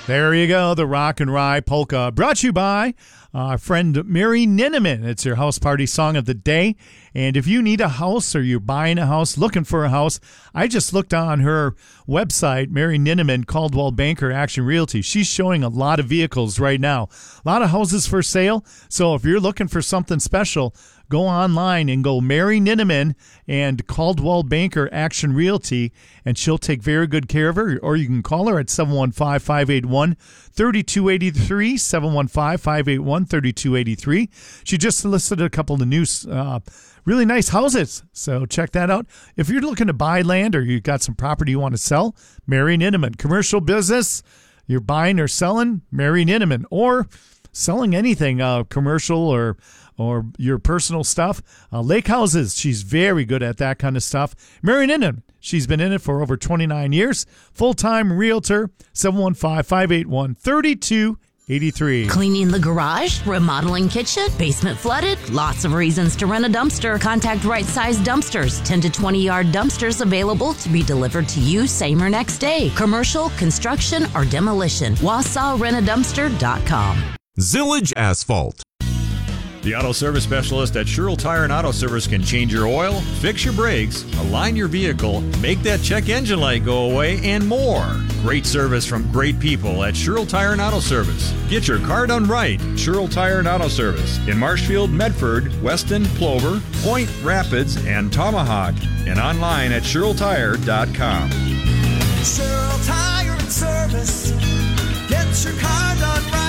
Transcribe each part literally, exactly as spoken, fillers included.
There you go, the Rock and Rye Polka, brought to you by our friend Mary Ninneman. It's her house party song of the day. And if you need a house or you're buying a house, looking for a house, I just looked on her website, Mary Ninneman, Caldwell Banker Action Realty. She's showing a lot of vehicles right now, a lot of houses for sale. So if you're looking for something special, go online and go Mary Ninneman and Caldwell Banker Action Realty, and she'll take very good care of her. Or you can call her at seven one five, five eight one, three two eight three, seven one five, five eight one, three two eight three. She just listed a couple of new uh, really nice houses, so check that out. If you're looking to buy land or you've got some property you want to sell, Mary Ninneman. Commercial business, you're buying or selling, Mary Ninneman. Or selling anything, uh, commercial or or your personal stuff. Uh, lake houses, she's very good at that kind of stuff. Mary Ninneman, she's been in it for over twenty-nine years. Full-time realtor, seven one five, five eight one, three two eight three. Cleaning the garage, remodeling kitchen, basement flooded, lots of reasons to rent a dumpster. Contact Right Size Dumpsters, ten to twenty yard dumpsters available to be delivered to you same or next day. Commercial, construction, or demolition. Wausau Rent A Dumpster dot com. Zillage Asphalt. The auto service specialist at Sherrill Tire and Auto Service can change your oil, fix your brakes, align your vehicle, make that check engine light go away, and more. Great service from great people at Sherrill Tire and Auto Service. Get your car done right. Sherrill Tire and Auto Service in Marshfield, Medford, Weston, Plover, Point, Rapids, and Tomahawk, and online at Sherrill Tire dot com. Sherrill Tire and Service. Get your car done right.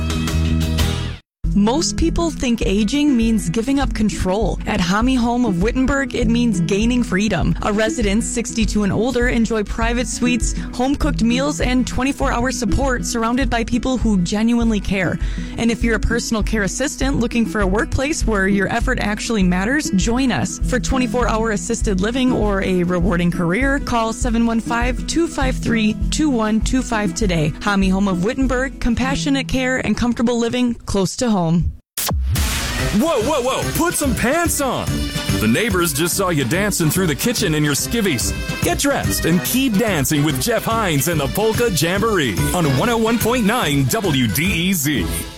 Most people think aging means giving up control. At Hami Home of Wittenberg, it means gaining freedom. Our residents sixty-two and older enjoy private suites, home-cooked meals, and twenty-four hour support surrounded by people who genuinely care. And if you're a personal care assistant looking for a workplace where your effort actually matters, join us. For twenty-four hour assisted living or a rewarding career, call seven one five, two five three, two one two five today. Hami Home of Wittenberg, compassionate care and comfortable living close to home. Whoa, whoa, whoa, put some pants on. The neighbors just saw you dancing through the kitchen in your skivvies. Get dressed and keep dancing with Jeff Hines and the Polka Jamboree on one oh one point nine W D E Z.